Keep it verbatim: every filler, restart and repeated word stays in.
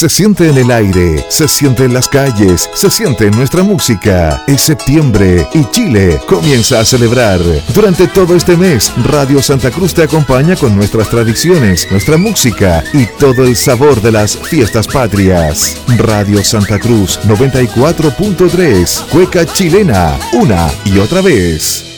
Se siente en el aire, se siente en las calles, se siente en nuestra música. Es septiembre y Chile comienza a celebrar. Durante todo este mes, Radio Santa Cruz te acompaña con nuestras tradiciones, nuestra música y todo el sabor de las fiestas patrias. Radio Santa Cruz noventa y cuatro punto tres, cueca chilena, una y otra vez.